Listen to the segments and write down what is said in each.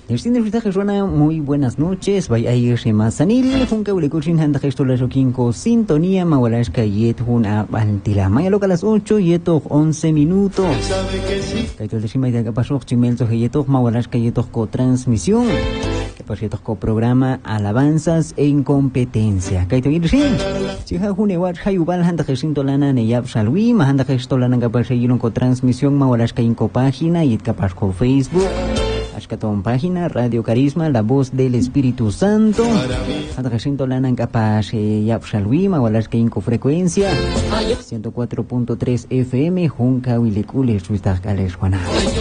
Destino de Juana, muy buenas noches. Vaya ir más sanil. Junca ulecuchin handa gesto la joquinco sintonía mawalashka yet juna altila. Maya loca a las 8 yeto 11 minutos. Kaito de shima de pasó chimelto yeto mawalashka yeto co transmisión. Que por cierto co programa Alabanzas en Competencia. Kaito ir sin. Chiha june wat hayubal handa gestinto lana ne yap shalwi ma handa gesto lana capaz yilon co transmisión mawalashka inco página y capaz co Facebook. Ashkaton página Radio Carisma, la voz del Espíritu Santo. Hasta que siento lana capaz yapshalwima o las que inco frecuencia 104.3 FM Junca Wilikule Suistas Gales Juana.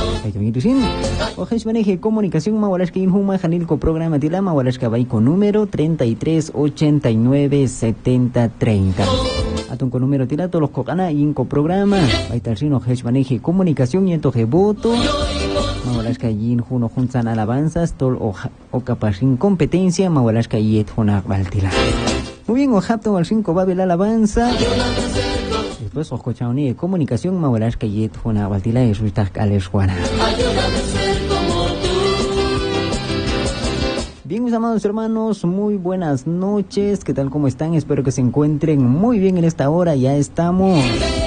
Ojes maneje comunicación ma walas que inhuma janilco programa tilama walas que con número 33897030. Atun con número tirato los cocana inco programa. Baitalsino ojes maneje comunicación y entoje voto. Mawalashka yin juno juntan alabanzas tol o capaz sin competencia mawalashka yet juna baltila. Muy bien, ojapto al 5 babel alabanza. Después oscochauni comunicación mawalashka yet juna baltila y suistas ales juana. Bien, mis amados hermanos, muy buenas noches. ¿Qué tal? ¿Cómo están? Espero que se encuentren muy bien en esta hora. Ya estamos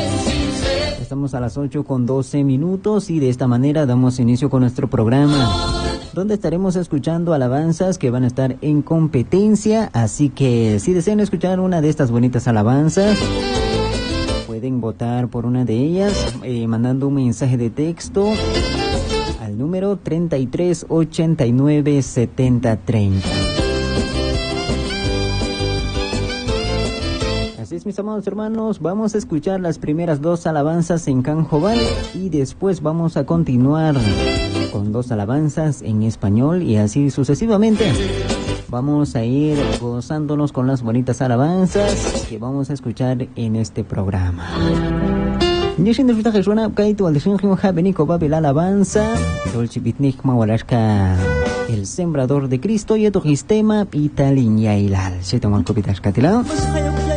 a las 8:12 y de esta manera damos inicio con nuestro programa, donde estaremos escuchando alabanzas que van a estar en competencia. Así que si desean escuchar una de estas bonitas alabanzas, pueden votar por una de ellas mandando un mensaje de texto al número 33897030. Así es, mis amados hermanos, vamos a escuchar las primeras dos alabanzas en canjobal y después vamos a continuar con dos alabanzas en español y así sucesivamente. Vamos a ir gozándonos con las bonitas alabanzas que vamos a escuchar en este programa. El Sembrador de Cristo y tu sistema Pitalin Yailal. Se toman copitas catilao.